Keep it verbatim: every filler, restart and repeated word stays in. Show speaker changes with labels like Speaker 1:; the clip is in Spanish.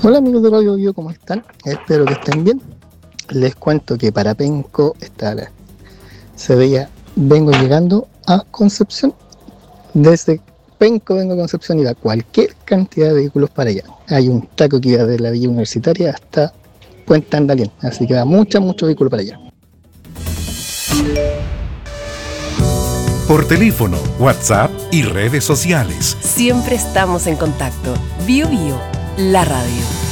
Speaker 1: Hola amigos de Radio Bio, ¿cómo están? Espero que estén bien. Les cuento que para Penco está la... se veía, vengo llegando a Concepción. Desde Penco vengo a Concepción y va cualquier cantidad de vehículos para allá. Hay un taco que va de la Villa Universitaria hasta Puente Andalien, así que va mucho, mucho vehículo para allá.
Speaker 2: Por teléfono, WhatsApp y redes sociales.
Speaker 3: Siempre estamos en contacto. Bio Bio, la radio.